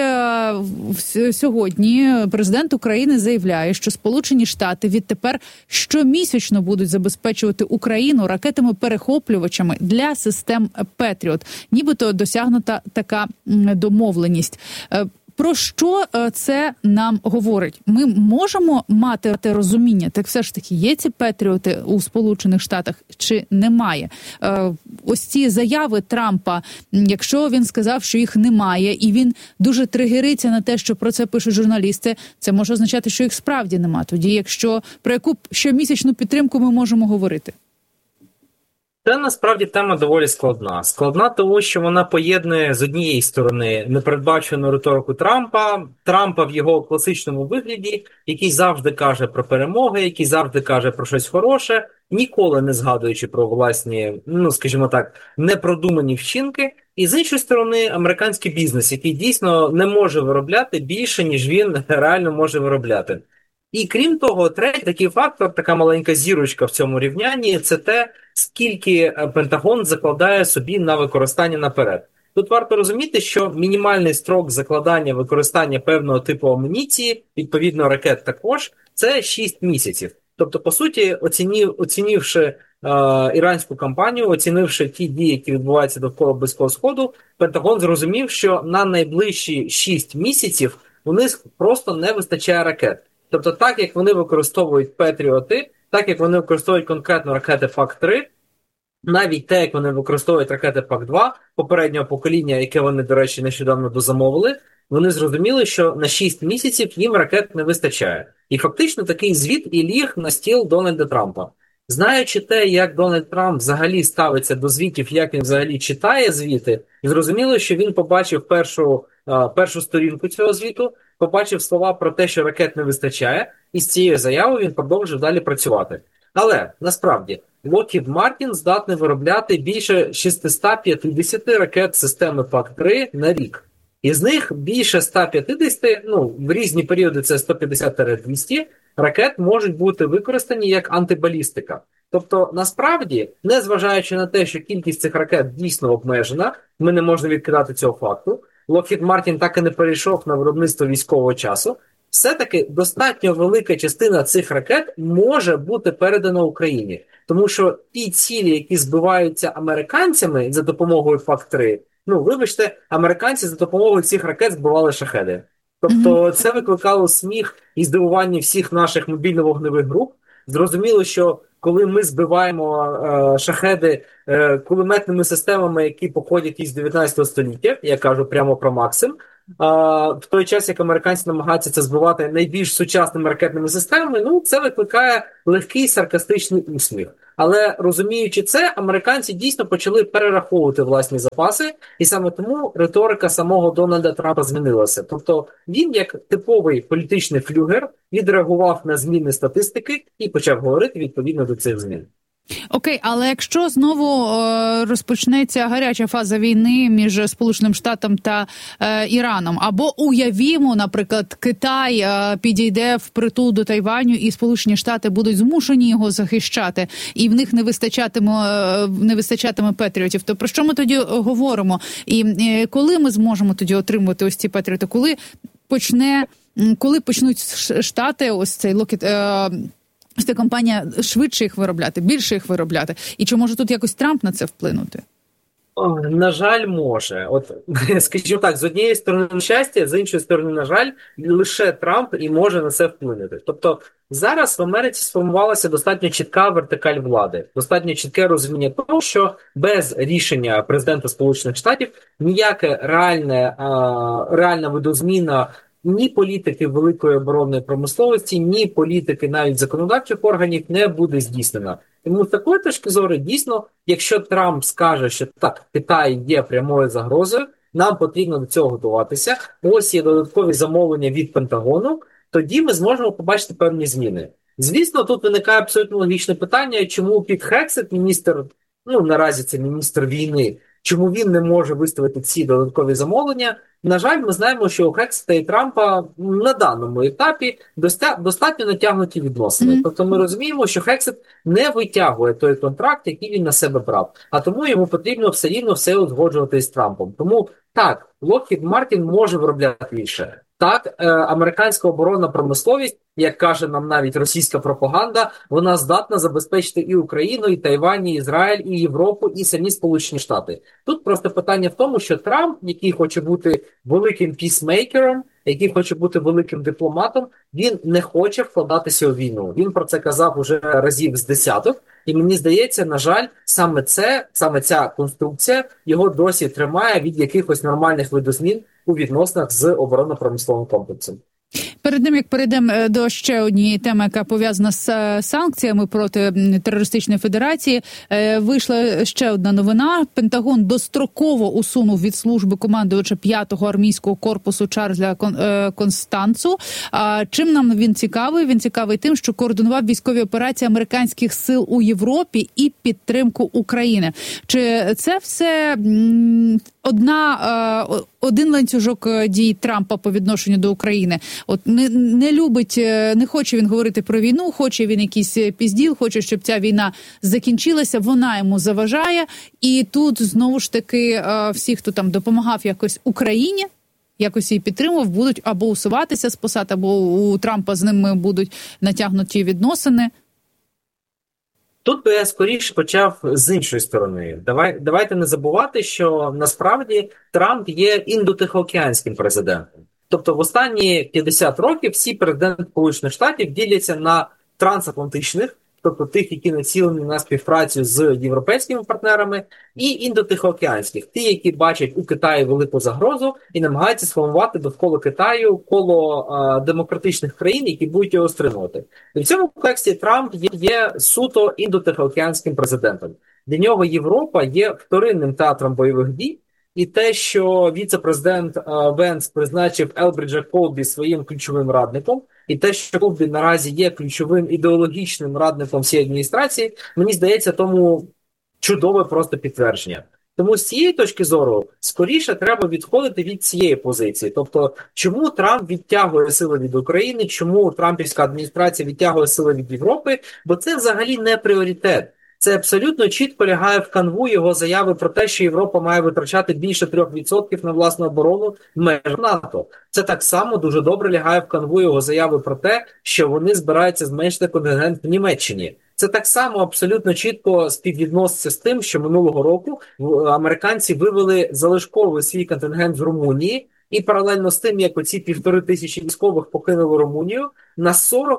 сьогодні президент України заявляє, що Сполучені Штати відтепер щомісячно будуть забезпечувати Україну ракетами-перехоплювачами для систем Петріот. Нібито досягнута така домовленість. Про що це нам говорить? Ми можемо мати розуміння, так все ж таки є ці Петріоти у Сполучених Штатах чи немає? Ось ці заяви Трампа, якщо він сказав, що їх немає, і він дуже тригериться на те, що про це пишуть журналісти, це може означати, що їх справді немає. Тоді, про яку щомісячну підтримку ми можемо говорити? Це насправді тема доволі складна. Складна тому, що вона поєднує з однієї сторони непередбачену риторику Трампа в його класичному вигляді, який завжди каже про перемоги, який завжди каже про щось хороше, ніколи не згадуючи про власні, скажімо так, непродумані вчинки. І з іншої сторони, американський бізнес, який дійсно не може виробляти більше, ніж він реально може виробляти. І крім того, третій такий фактор, така маленька зірочка в цьому рівнянні, це те, скільки Пентагон закладає собі на використання наперед. Тут варто розуміти, що мінімальний строк закладання використання певного типу амуніції, відповідно ракет також, це 6 місяців. Тобто, по суті, оцінивши іранську кампанію, оцінивши ті дії, які відбуваються довкола Близького Сходу, Пентагон зрозумів, що на найближчі 6 місяців у них просто не вистачає ракет. Тобто так, як вони використовують Петріоти, так, як вони використовують конкретно ракети ФАК-3, навіть те, як вони використовують ракети ФАК-2, попереднього покоління, яке вони, до речі, нещодавно дозамовили, вони зрозуміли, що на 6 місяців їм ракет не вистачає. І фактично такий звіт і ліг на стіл Дональда Трампа. Знаючи те, як Дональд Трамп взагалі ставиться до звітів, як він взагалі читає звіти, зрозуміло, що він побачив першу сторінку цього звіту, побачив слова про те, що ракет не вистачає, і з цією заявою він продовжив далі працювати. Але, насправді, Lockheed Martin здатний виробляти більше 650 ракет системи ПАК-3 на рік. Із них більше 150, в різні періоди це 150-200 ракет можуть бути використані як антибалістика. Тобто, насправді, незважаючи на те, що кількість цих ракет дійсно обмежена, ми не можемо відкидати цього факту, Lockheed Martin так і не перейшов на виробництво військового часу, все-таки достатньо велика частина цих ракет може бути передана Україні. Тому що ті цілі, які збиваються американцями за допомогою ПАК-3, вибачте, американці за допомогою цих ракет збивали шахеди. Тобто це викликало сміх і здивування всіх наших мобільно-вогневих груп. Зрозуміло, що коли ми збиваємо шахеди кулеметними системами, які походять із 19 століття, я кажу прямо про Максим, в той час, як американці намагаються це збивати найбільш сучасними ракетними системами, це викликає легкий саркастичний усміх. Але розуміючи це, американці дійсно почали перераховувати власні запаси, і саме тому риторика самого Дональда Трампа змінилася. Тобто він, як типовий політичний флюгер, відреагував на зміни статистики і почав говорити відповідно до цих змін. Окей, але якщо знову розпочнеться гаряча фаза війни між Сполученим Штатом та Іраном, або уявімо, наприклад, Китай підійде впритул до Тайваню і Сполучені Штати будуть змушені його захищати, і в них не вистачатиме патріотів, то про що ми тоді говоримо? І коли ми зможемо тоді отримувати ось ці патріоти? Коли почнуть Штати, ось цей ця компанія швидше їх виробляти, більше їх виробляти? І чи може тут якось Трамп на це вплинути? На жаль, може. От, скажімо так, з однієї сторони щастя, з іншої сторони, на жаль, лише Трамп і може на це вплинути. Тобто зараз в Америці сформувалася достатньо чітка вертикаль влади, достатньо чітке розуміння того, що без рішення президента Сполучених Штатів ніяке реальна видозміна ні політики великої оборонної промисловості, ні політики навіть законодавчих органів не буде здійснена. Тому з такої точки зору, дійсно, якщо Трамп скаже, що так, Китай є прямою загрозою, нам потрібно до цього готуватися, ось є додаткові замовлення від Пентагону, тоді ми зможемо побачити певні зміни. Звісно, тут виникає абсолютно логічне питання, чому Піт Хексет, міністр, наразі це міністр війни, чому він не може виставити ці додаткові замовлення. На жаль, ми знаємо, що у Хексета і Трампа на даному етапі достатньо натягнуті відносини. Тобто ми розуміємо, що Хексет не витягує той контракт, який він на себе брав. А тому йому потрібно все рівно все узгоджувати з Трампом. Тому так, Lockheed Martin може виробляти більше. Так, американська оборонна промисловість, як каже нам навіть російська пропаганда, вона здатна забезпечити і Україну, і Тайвань, і Ізраїль, і Європу, і самі Сполучені Штати. Тут просто питання в тому, що Трамп, який хоче бути великим пісмейкером, який хоче бути великим дипломатом, він не хоче вкладатися у війну. Він про це казав уже разів з десяток. І мені здається, на жаль, саме ця конструкція його досі тримає від якихось нормальних видозмін у відносинах з оборонно-промисловим комплексом. Перед тим, як перейдемо до ще однієї теми, яка пов'язана з санкціями проти терористичної федерації, вийшла ще одна новина. Пентагон достроково усунув від служби командувача 5-го армійського корпусу Чарльза Констанцу. Чим нам він цікавий? Він цікавий тим, що координував військові операції американських сил у Європі і підтримку України. Чи це все один ланцюжок дій Трампа по відношенню до України? От не хоче він говорити про війну, хоче він якийсь пізділ, хоче, щоб ця війна закінчилася, вона йому заважає. І тут знову ж таки всі, хто там допомагав якось Україні, якось її підтримував, будуть або усуватися з посад, або у Трампа з ними будуть натягнуті відносини. Тут би я скоріше почав з іншої сторони. Давайте не забувати, що насправді Трамп є індотихоокеанським президентом. Тобто в останні 50 років всі президенти Сполучених Штатів діляться на трансатлантичних, тобто тих, які націлені на співпрацю з європейськими партнерами, і індотихоокеанських, ті, які бачать у Китаї велику загрозу і намагаються сформувати довкола Китаю коло демократичних країн, які будуть його стримувати. І в цьому контексті Трамп є суто індотихоокеанським президентом. Для нього Європа є вторинним театром бойових дій, і те, що віце-президент Венс призначив Елбриджа Колбі своїм ключовим радником, і те, що Колбі наразі є ключовим ідеологічним радником всієї адміністрації, мені здається, тому чудове просто підтвердження. Тому з цієї точки зору, скоріше треба відходити від цієї позиції. Тобто, чому Трамп відтягує сили від України, чому трампівська адміністрація відтягує сили від Європи, бо це взагалі не пріоритет. Це абсолютно чітко лягає в канву його заяви про те, що Європа має витрачати більше 3% на власну оборону в межах НАТО. Це так само дуже добре лягає в канву його заяви про те, що вони збираються зменшити контингент в Німеччині. Це так само абсолютно чітко співвідноситься з тим, що минулого року американці вивели залишковий свій контингент з Румунії, і паралельно з тим, як оці 1500 військових покинули Румунію, на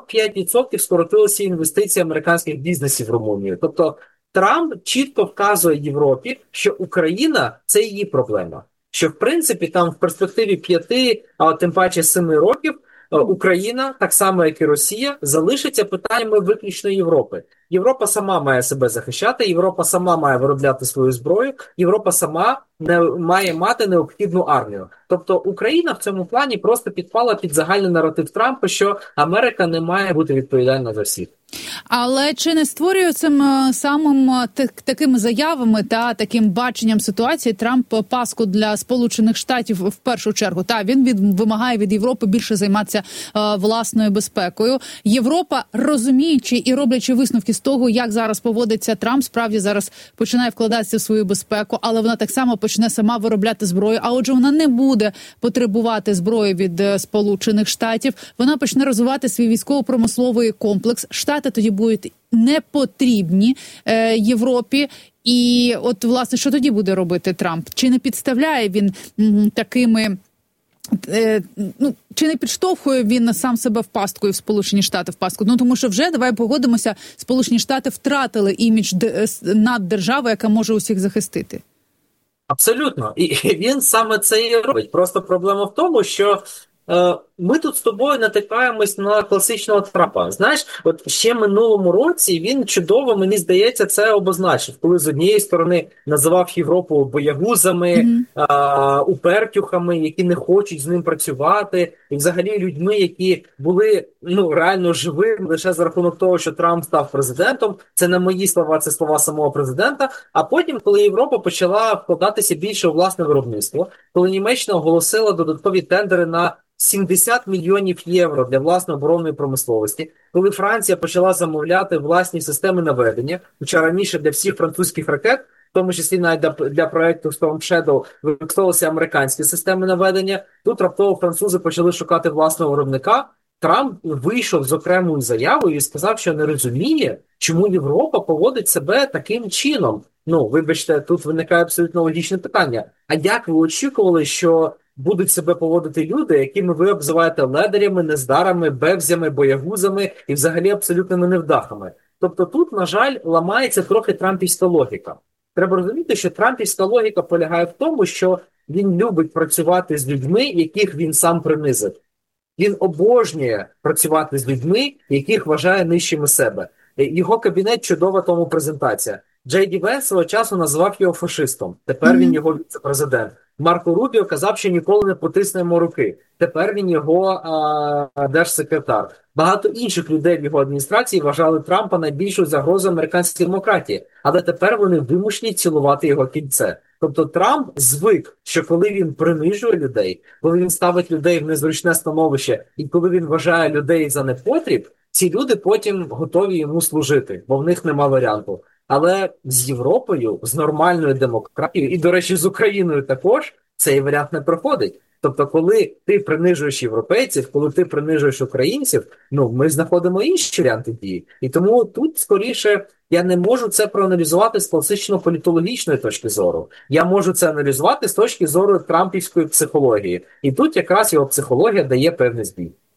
45% скоротилися інвестиції американських бізнесів в Румунію. Тобто Трамп чітко вказує Європі, що Україна – це її проблема. Що, в принципі, там в перспективі 5, а тим паче 7 років, Україна, так само як і Росія, залишиться питаннями виключно Європи. Європа сама має себе захищати, Європа сама має виробляти свою зброю, Європа сама має мати необхідну армію. Тобто Україна в цьому плані просто підпала під загальний наратив Трампа, що Америка не має бути відповідальна за всіх. Але чи не створює цим самим такими заявами та таким баченням ситуації Трамп паску для Сполучених Штатів в першу чергу? Та він вимагає від Європи більше займатися власною безпекою. Європа, розуміючи і роблячи висновки з того, як зараз поводиться Трамп, справді зараз починає вкладатися в свою безпеку, але вона так само почне сама виробляти зброю, а отже вона не буде потребувати зброї від Сполучених Штатів, вона почне розвивати свій військово-промисловий комплекс. Штати тоді будуть не потрібні Європі. І от, власне, що тоді буде робити Трамп? Чи не підставляє він такими... чи не підштовхує він сам себе в пастку і в Сполучені Штати в пастку? Тому що вже, давай погодимося, Сполучені Штати втратили імідж наддержави, яка може усіх захистити. Абсолютно. І він саме це і робить. Просто проблема в тому, що ми тут з тобою натикаємось на класичного Трампа. Знаєш, от ще минулому році він чудово, мені здається, це обозначив, коли з однієї сторони називав Європу боягузами, упертюхами, які не хочуть з ним працювати, і взагалі людьми, які були реально живими лише за рахунок того, що Трамп став президентом. Це не мої слова, це слова самого президента. А потім, коли Європа почала вкладатися більше у власне виробництво, коли Німеччина оголосила додаткові тендери на 70 мільйонів євро для власної оборонної промисловості, коли Франція почала замовляти власні системи наведення, хоча раніше для всіх французьких ракет, в тому числі навіть для проєкту Storm Shadow, використовувалися американські системи наведення, тут раптово французи почали шукати власного виробника. Трамп вийшов з окремою заявою і сказав, що не розуміє, чому Європа поводить себе таким чином. Вибачте, тут виникає абсолютно логічне питання. А як ви очікували, що будуть себе поводити люди, якими ви обзиваєте ледарями, нездарами, бевзями, боягузами і взагалі абсолютними невдахами? Тобто тут, на жаль, ламається трохи трампівська логіка. Треба розуміти, що трампівська логіка полягає в тому, що він любить працювати з людьми, яких він сам принизив. Він обожнює працювати з людьми, яких вважає нижчими себе. Його кабінет – чудова тому презентація. Джей Ді Венс свого часу називав його фашистом. Тепер він його віце-президент. Марко Рубіо казав, що ніколи не потиснемо руки. Тепер він його держсекретар. Багато інших людей в його адміністрації вважали Трампа найбільшою загрозою американської демократії. Але тепер вони вимушені цілувати його кільце. Тобто Трамп звик, що коли він принижує людей, коли він ставить людей в незручне становище і коли він вважає людей за непотріб, ці люди потім готові йому служити, бо в них нема варіанту. Але з Європою, з нормальною демократією, і, до речі, з Україною також, цей варіант не проходить. Тобто, коли ти принижуєш європейців, коли ти принижуєш українців, ми знаходимо інші варіанти дії. І тому тут, скоріше, я не можу це проаналізувати з класично-політологічної точки зору. Я можу це аналізувати з точки зору трампівської психології. І тут якраз його психологія дає певний збій.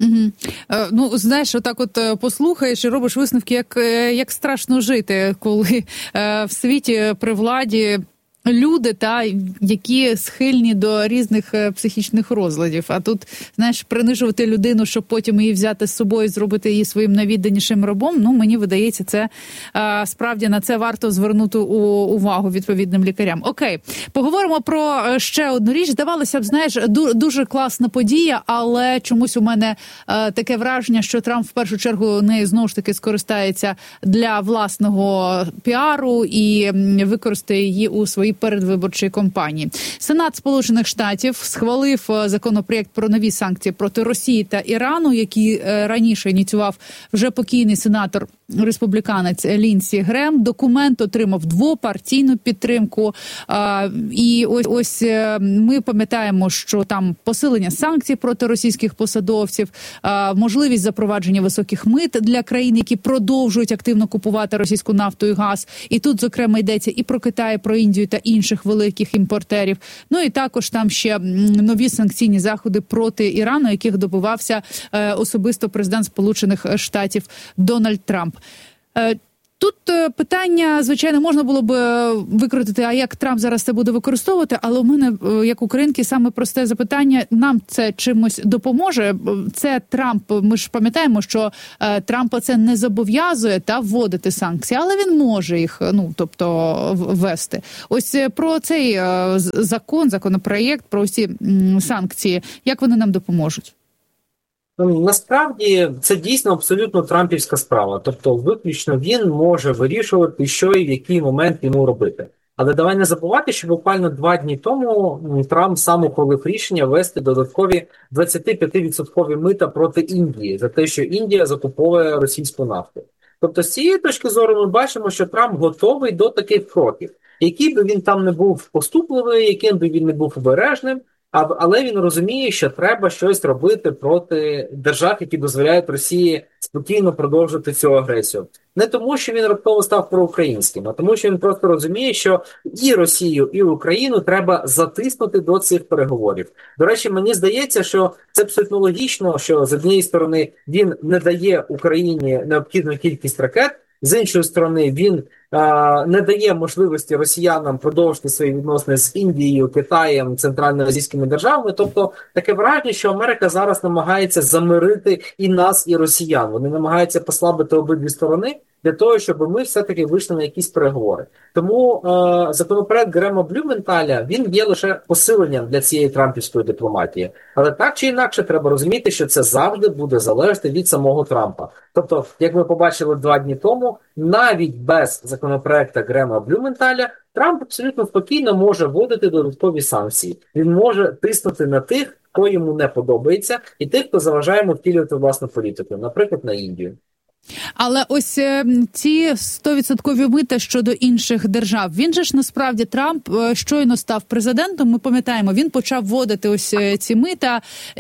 Угу. Ну, знаєш, отак от послухаєш і робиш висновки, як страшно жити, коли в світі при владі люди, які схильні до різних психічних розладів. А тут, знаєш, принижувати людину, щоб потім її взяти з собою, зробити її своїм найвідданішим рабом, мені видається, це справді на це варто звернути увагу відповідним лікарям. Окей, поговоримо про ще одну річ. Здавалося б, знаєш, дуже класна подія, але чомусь у мене таке враження, що Трамп в першу чергу нею знову ж таки скористається для власного піару і використає її у своїй передвиборчої кампанії. Сенат Сполучених Штатів схвалив законопроєкт про нові санкції проти Росії та Ірану, які раніше ініціював вже покійний сенатор республіканець Лінсі Грем. Документ отримав двопартійну підтримку. І ось ми пам'ятаємо, що там посилення санкцій проти російських посадовців, можливість запровадження високих мит для країн, які продовжують активно купувати російську нафту і газ. І тут, зокрема, йдеться і про Китай, і про Індію та інших великих імпортерів. Ну і також там ще нові санкційні заходи проти Ірану, яких добивався особисто президент Сполучених Штатів Дональд Трамп. Тут питання, звичайно, можна було б викрутити, а як Трамп зараз це буде використовувати, але у мене, як українки, саме просте запитання, нам це чимось допоможе? Це Трамп, ми ж пам'ятаємо, що Трампа це не зобов'язує вводити санкції, але він може їх, ввести. Ось про цей законопроєкт, про всі санкції, як вони нам допоможуть? Насправді, це дійсно абсолютно трампівська справа. Тобто, виключно він може вирішувати, що і в який момент йому робити. Але давай не забувати, що буквально 2 дні тому Трамп сам ухвалив рішення ввести додаткові 25% мита проти Індії за те, що Індія закуповує російську нафту. Тобто, з цієї точки зору ми бачимо, що Трамп готовий до таких кроків. Який би він там не був поступливий, яким би він не був обережним, але він розуміє, що треба щось робити проти держав, які дозволяють Росії спокійно продовжувати цю агресію. Не тому, що він раптово став проукраїнським, а тому, що він просто розуміє, що і Росію, і Україну треба затиснути до цих переговорів. До речі, мені здається, що це абсолютно логічно, що з однієї сторони він не дає Україні необхідну кількість ракет, з іншої сторони він не дає можливості росіянам продовжити свої відносини з Індією, Китаєм, центральноазійськими державами. Тобто таке враження, що Америка зараз намагається замирити і нас, і росіян. Вони намагаються послабити обидві сторони для того, щоб ми все-таки вийшли на якісь переговори. Тому законопроект Грема Блюменталя, він є лише посиленням для цієї трампівської дипломатії. Але так чи інакше треба розуміти, що це завжди буде залежати від самого Трампа. Тобто, як ми побачили 2 дні тому, навіть без законопроекту Грема Блюменталя Трамп абсолютно спокійно може вводити додаткові санкції. Він може тиснути на тих, хто йому не подобається, і тих, хто заважає йому втілювати власну політику, наприклад, на Індію. Але ось ці 100% мита щодо інших держав, він же ж насправді, Трамп щойно став президентом, ми пам'ятаємо, він почав вводити ось ці мита,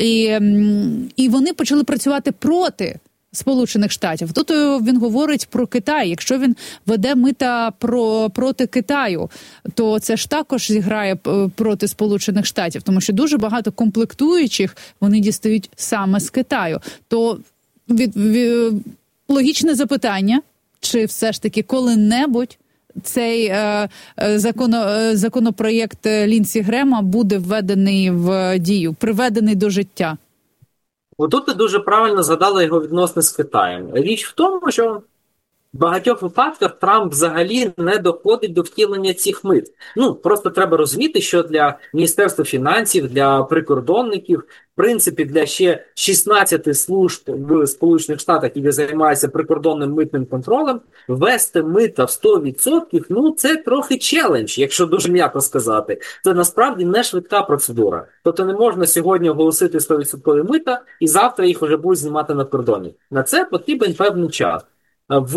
і вони почали працювати проти Сполучених Штатів. Тут він говорить про Китай. Якщо він веде мита проти Китаю, то це ж також зіграє проти Сполучених Штатів, тому що дуже багато комплектуючих вони дістають саме з Китаю. То логічне запитання, чи все ж таки коли-небудь цей законопроєкт Лінсі Грема буде введений в дію, приведений до життя? Отут ти дуже правильно згадала його відносини з Китаєм. Річ в тому, що в багатьох випадках Трамп взагалі не доходить до втілення цих мит. Просто треба розуміти, що для Міністерства фінансів, для прикордонників, в принципі, для ще 16 служб в Сполучених Штатах, які займаються прикордонним митним контролем, ввести мита в 100%, це трохи челендж, якщо дуже м'яко сказати. Це насправді не швидка процедура. Тобто не можна сьогодні оголосити 100% мита і завтра їх вже будуть знімати на кордоні. На це потрібен певний час. В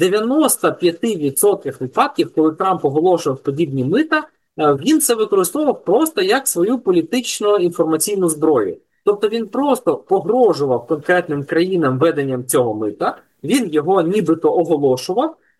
95% випадків, коли Трамп оголошував подібні мита, він це використовував просто як свою політичну інформаційну зброю. Тобто він просто погрожував конкретним країнам веденням цього мита, він його нібито оголошував,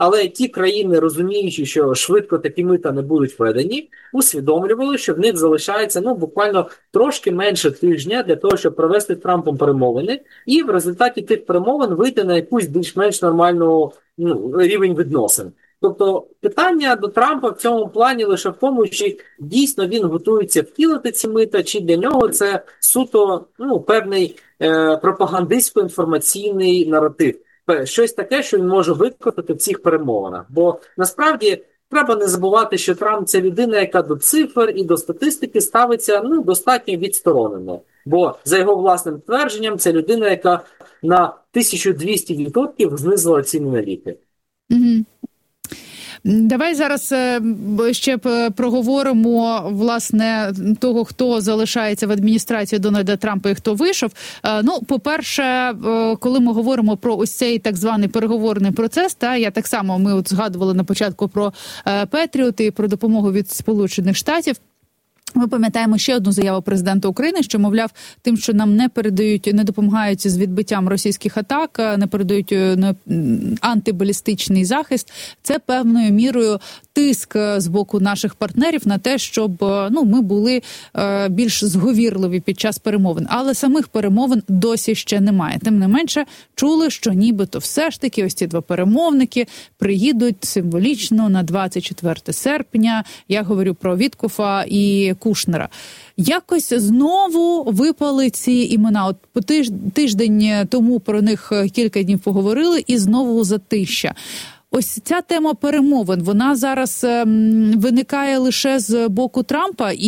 Але ті країни, розуміючи, що швидко такі мита не будуть введені, усвідомлювали, що в них залишається буквально трошки менше тижня для того, щоб провести з Трампом перемовини, і в результаті тих перемовин вийти на якусь більш-менш нормальну рівень відносин. Тобто питання до Трампа в цьому плані лише в тому, чи дійсно він готується втілити ці мита, чи для нього це суто певний пропагандистсько-інформаційний наратив. Щось таке, що він може використати в цих перемовинах. Бо насправді треба не забувати, що Трамп – це людина, яка до цифр і до статистики ставиться достатньо відсторонено. Бо, за його власним твердженням, це людина, яка на 1200% знизила ціни на ліки. Угу. Давай зараз ще проговоримо, власне, того, хто залишається в адміністрації Дональда Трампа і хто вийшов. По-перше, коли ми говоримо про ось цей так званий переговорний процес, ми згадували на початку про Петріот і про допомогу від Сполучених Штатів. Ми пам'ятаємо ще одну заяву президента України, що, мовляв, тим, що нам не допомагають з відбиттям російських атак, не передають антибалістичний захист, це певною мірою тиск з боку наших партнерів на те, щоб ми були більш зговірливі під час перемовин. Але самих перемовин досі ще немає. Тим не менше, чули, що нібито все ж таки ось ці два перемовники приїдуть символічно на 24 серпня. Я говорю про Віткофа і Кушнера. Якось знову випали ці імена. От по тиждень тому про них кілька днів поговорили і знову затища. Ось ця тема перемовин, вона зараз виникає лише з боку Трампа